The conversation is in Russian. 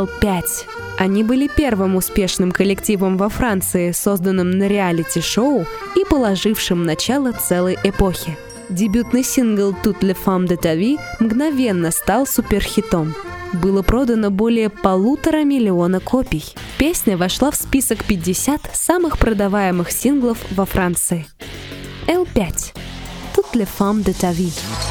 L5. Они были первым успешным коллективом во Франции, созданным на реалити-шоу и положившим начало целой эпохе. Дебютный сингл «Toutes les femmes de ta vie» мгновенно стал суперхитом. Было продано более 1,5 миллиона копий. Песня вошла в список 50 самых продаваемых синглов во Франции. L5. «Toutes les femmes de ta vie».